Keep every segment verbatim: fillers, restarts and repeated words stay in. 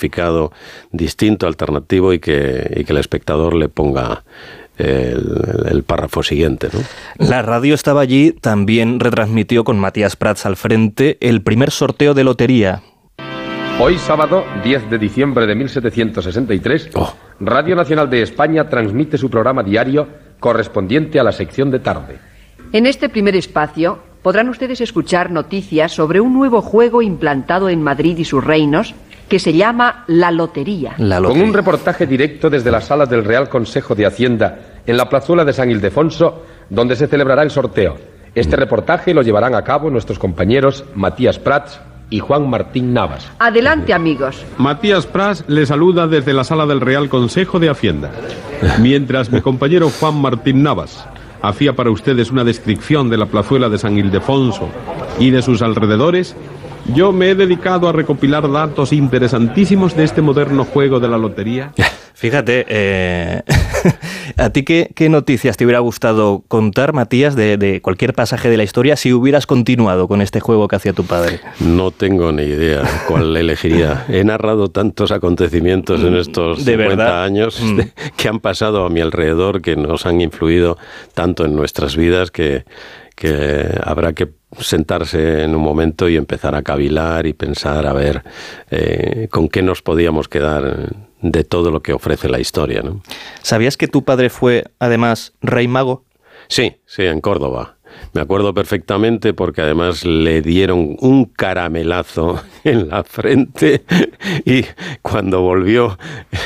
significado distinto, alternativo, y que, y que el espectador le ponga el, el párrafo siguiente, ¿no? La radio estaba allí, también retransmitió con Matías Prats al frente el primer sorteo de lotería. Hoy sábado, diez de diciembre de mil setecientos sesenta y tres, oh. Radio Nacional de España transmite su programa diario correspondiente a la sección de tarde. En este primer espacio podrán ustedes escuchar noticias sobre un nuevo juego implantado en Madrid y sus reinos que se llama La Lotería. La lotería. Con un reportaje directo desde la sala del Real Consejo de Hacienda en la plazuela de San Ildefonso, donde se celebrará el sorteo. Este reportaje lo llevarán a cabo nuestros compañeros Matías Prats y Juan Martín Navas. Adelante, amigos. Matías Prats le saluda desde la sala del Real Consejo de Hacienda, mientras mi compañero Juan Martín Navas hacía para ustedes una descripción de la plazuela de San Ildefonso y de sus alrededores. Yo me he dedicado a recopilar datos interesantísimos de este moderno juego de la lotería. Fíjate, eh, ¿a ti qué, qué noticias te hubiera gustado contar, Matías, de, de cualquier pasaje de la historia si hubieras continuado con este juego que hacía tu padre? No tengo ni idea cuál elegiría. He narrado tantos acontecimientos en estos ¿De cincuenta verdad? años Mm. de, que han pasado a mi alrededor, que nos han influido tanto en nuestras vidas, que, que habrá que sentarse en un momento y empezar a cavilar y pensar a ver eh, con qué nos podíamos quedar de todo lo que ofrece la historia, ¿no? ¿Sabías que tu padre fue, además, rey mago? Sí, sí, en Córdoba. Me acuerdo perfectamente porque además le dieron un caramelazo en la frente y cuando volvió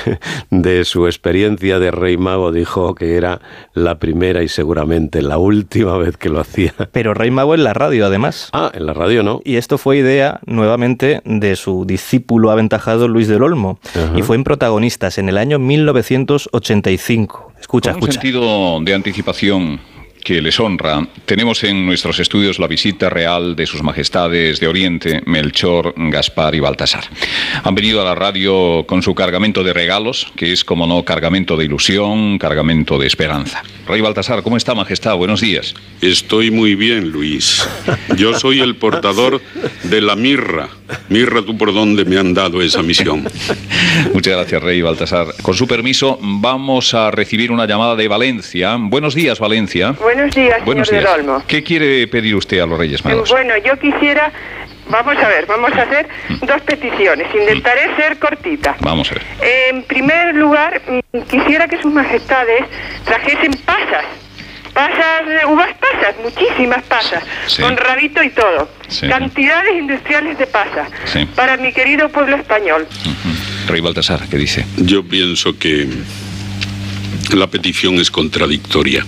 de su experiencia de rey mago dijo que era la primera y seguramente la última vez que lo hacía. Pero rey mago en la radio, además. Ah, en la radio no. Y esto fue idea, nuevamente, de su discípulo aventajado Luis del Olmo. Ajá. Y fue en Protagonistas, en el año mil novecientos ochenta y cinco. Escucha, Con un escucha. sentido de anticipación que les honra, tenemos en nuestros estudios la visita real de sus majestades de Oriente, Melchor, Gaspar y Baltasar. Han venido a la radio con su cargamento de regalos, que es, como no, cargamento de ilusión, cargamento de esperanza. Rey Baltasar, ¿cómo está, majestad? Buenos días. Estoy muy bien, Luis. Yo soy el portador de la mirra. Mirra, ¿tú por dónde me han dado esa misión? Muchas gracias, Rey Baltasar. Con su permiso, vamos a recibir una llamada de Valencia. Buenos días, Valencia. Buenos días, señor Buenos del días. Olmo. ¿Qué quiere pedir usted a los Reyes Magos? Bueno, yo quisiera... Vamos a ver, vamos a hacer dos peticiones. Intentaré ser cortita. Vamos a ver. En primer lugar, mm, quisiera que sus majestades trajesen pasas. Pasas, eh, uvas pasas, muchísimas pasas, Sí. con rabito y todo. Sí. Cantidades industriales de pasas, Sí. para mi querido pueblo español. Ujú. Rey Baltasar, ¿qué dice? Yo pienso que la petición es contradictoria.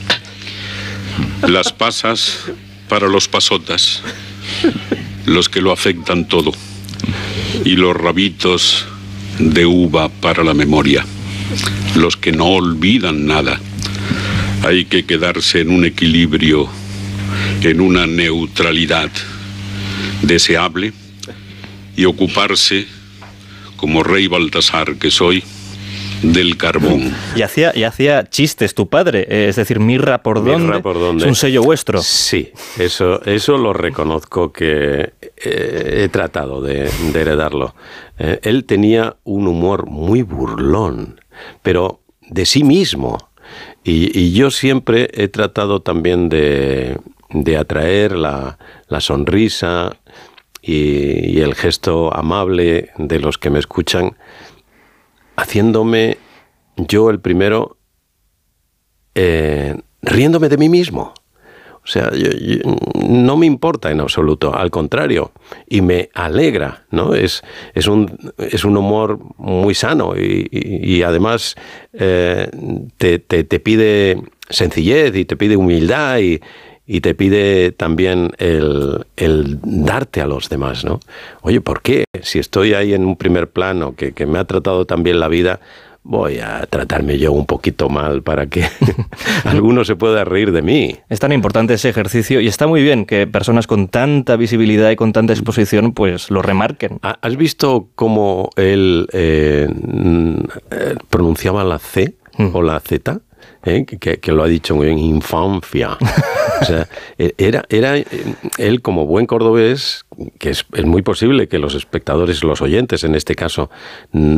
Las pasas para los pasotas, los que lo afectan todo, y los rabitos de uva para la memoria, los que no olvidan nada. Hay que quedarse en un equilibrio, en una neutralidad deseable y ocuparse, como rey Baltasar que soy, del carbón. Y hacía, y hacía chistes tu padre, eh, es decir, mirra por dónde, Mirra por dónde. es un sello vuestro. Sí, eso, eso lo reconozco que eh, he tratado de, de heredarlo. Eh, él tenía un humor muy burlón, pero de sí mismo. Y, y yo siempre he tratado también de, de atraer la, la sonrisa y, y el gesto amable de los que me escuchan, haciéndome yo el primero eh, riéndome de mí mismo. O sea, yo, yo, no me importa en absoluto, al contrario, y me alegra, ¿no? Es, es, un, es un humor muy sano y, y, y además eh, te, te, te pide sencillez y te pide humildad y, y te pide también el, el darte a los demás, ¿no? Oye, ¿por qué? Si estoy ahí en un primer plano que, que me ha tratado tan bien la vida, voy a tratarme yo un poquito mal para que alguno se pueda reír de mí. Es tan importante ese ejercicio y está muy bien que personas con tanta visibilidad y con tanta exposición pues lo remarquen. ¿Has visto cómo él eh, pronunciaba la C mm. o la Z? ¿Eh? Que, que lo ha dicho en infancia. O sea, era, era él como buen cordobés, que es, es muy posible que los espectadores, los oyentes en este caso,